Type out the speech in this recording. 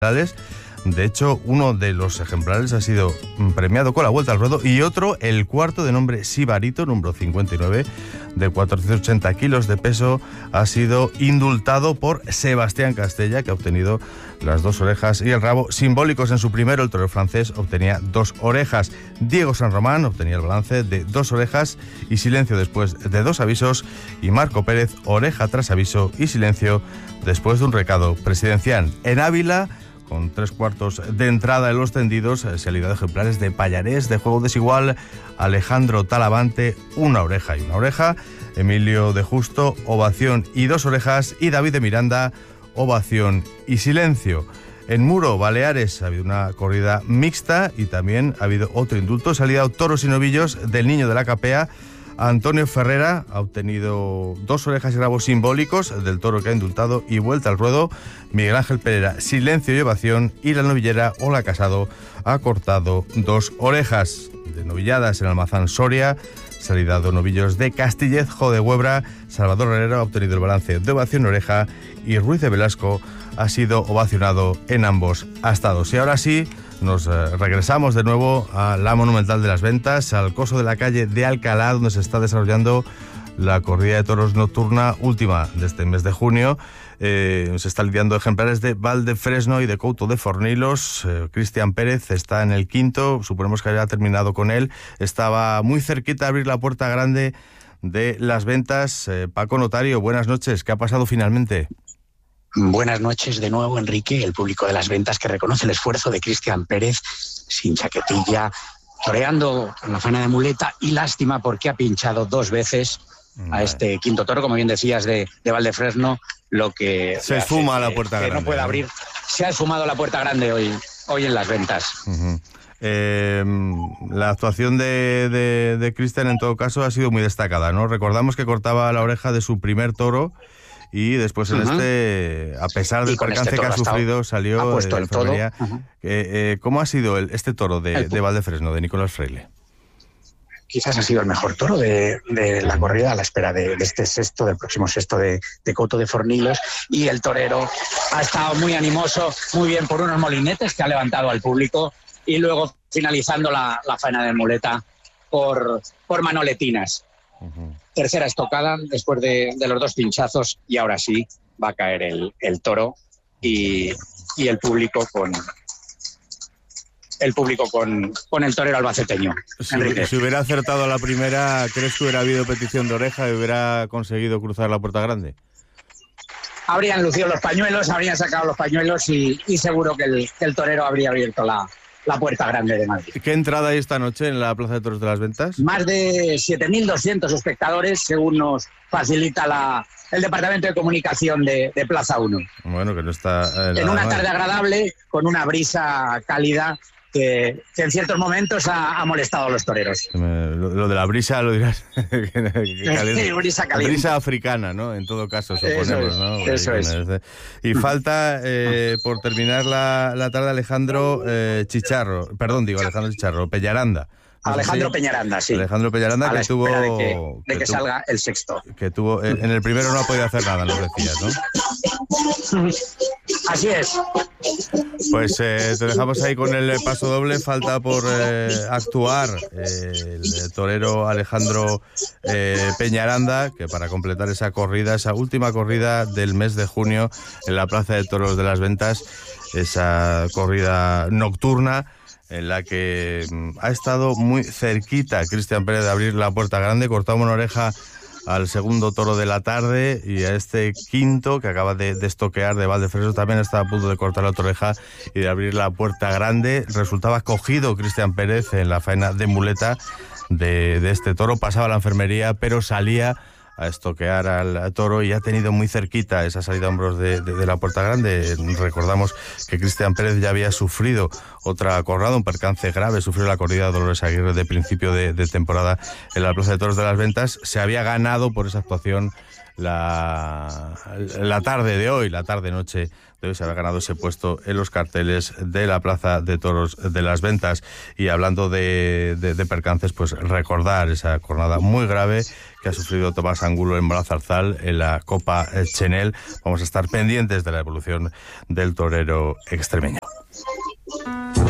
De hecho, uno de los ejemplares ha sido premiado con la Vuelta al Ruedo y otro, el cuarto, de nombre Sibarito, número 59, de 480 kilos de peso, ha sido indultado por Sebastián Castella, que ha obtenido las 2 orejas y el rabo simbólicos en su primero. El torero francés obtenía 2 orejas. Diego San Román obtenía el balance de 2 orejas y silencio después de 2 avisos, y Marco Pérez, oreja tras aviso y silencio después de un recado presidencial. En Ávila, con 3/4 de entrada en los tendidos, se han lidiado ejemplares de Pallarés, de juego desigual, Alejandro Talavante, 1 oreja y 1 oreja, Emilio de Justo, ovación y 2 orejas, y David de Miranda, ovación y silencio. En Muro, Baleares, ha habido una corrida mixta y también ha habido otro indulto. Se han lidiado toros y novillos del Niño de la Capea. Antonio Ferrera ha obtenido 2 orejas y rabos simbólicos del toro que ha indultado y Vuelta al Ruedo. Miguel Ángel Pereira, silencio y ovación, y la novillera Ola Casado ha cortado 2 orejas. De novilladas en Almazán Soria se han lidiado novillos de Castillez, Jo de Huebra. Salvador Herrera ha obtenido el balance de ovación y oreja, y Ruiz de Velasco ha sido ovacionado en ambos astados. Y ahora sí, nos regresamos de nuevo a la Monumental de las Ventas, al coso de la calle de Alcalá, donde se está desarrollando la corrida de toros nocturna última de este mes de junio. Se están lidiando ejemplares de Valdefresno y de Couto de Fornilos. Cristian Pérez está en el quinto, suponemos que haya terminado con él. Estaba muy cerquita de abrir la puerta grande de las ventas. Paco Notario, buenas noches. ¿Qué ha pasado finalmente? Buenas noches de nuevo, Enrique. El público de las ventas, que reconoce el esfuerzo de Cristian Pérez, sin chaquetilla, toreando en la faena de muleta, y lástima porque ha pinchado 2 veces a este quinto toro, como bien decías, de Valdefresno, lo que se esfuma la puerta grande. No puede abrir. Se ha esfumado la puerta grande hoy en las ventas. La actuación de Cristian, en todo caso, ha sido muy destacada, ¿no? Recordamos que cortaba la oreja de su primer toro, y después en a pesar del percance que ha sufrido, salió ha puesto de el todo. ¿Cómo ha sido este toro de Valdefresno, de Nicolás Freile? Quizás ha sido el mejor toro de la corrida, a la espera de este sexto, del próximo sexto de Couto de Fornilos, y el torero ha estado muy animoso, muy bien por unos molinetes que ha levantado al público, y luego finalizando la faena de muleta por manoletinas. Tercera estocada después de los 2 pinchazos, y ahora sí va a caer el toro y el público con el torero albaceteño. Si hubiera acertado a la primera, ¿crees que hubiera habido petición de oreja y hubiera conseguido cruzar la puerta grande? Habrían lucido los pañuelos, habrían sacado los pañuelos, y seguro que el torero habría abierto la puerta grande de Madrid. ¿Qué entrada hay esta noche en la Plaza de Toros de las Ventas? Más de 7.200 espectadores, según nos facilita el Departamento de Comunicación de Plaza 1. Bueno, que no está... en una tarde agradable, con una brisa cálida que en ciertos momentos ha molestado a los toreros. Lo de la brisa lo dirás. Brisa caliente. Brisa africana, ¿no? En todo caso, suponemos, ¿no? Eso es. Y falta, por terminar la tarde, Alejandro Chicharro, Peñaranda. Alejandro Peñaranda, sí. Alejandro Peñaranda, que tuvo... de que salga el sexto. Que tuvo... En el primero no ha podido hacer nada, nos decías, ¿no? Así es. Pues te dejamos ahí con el paso doble. Falta por actuar el torero Alejandro Peñaranda, que para completar esa última corrida del mes de junio en la Plaza de Toros de las Ventas, esa corrida nocturna, en la que ha estado muy cerquita Cristian Pérez de abrir la puerta grande. Cortaba una oreja al segundo toro de la tarde, y a este quinto que acaba de estoquear de Valdefresno también estaba a punto de cortar la otra oreja y de abrir la puerta grande. Resultaba cogido Cristian Pérez en la faena de muleta de este toro. Pasaba a la enfermería, pero salía a estoquear al toro, y ha tenido muy cerquita esa salida a hombros de la puerta grande. Recordamos que Cristian Pérez ya había sufrido otra corrada, un percance grave, sufrió la corrida de Dolores Aguirre de principio de temporada en la Plaza de Toros de las Ventas. Se había ganado por esa actuación la tarde de hoy, la tarde-noche debe haber ganado ese puesto en los carteles de la Plaza de Toros de las Ventas. Y hablando de percances, pues recordar esa jornada muy grave que ha sufrido Tomás Angulo en Malazarzal en la Copa Chenel. Vamos a estar pendientes de la evolución del torero extremeño.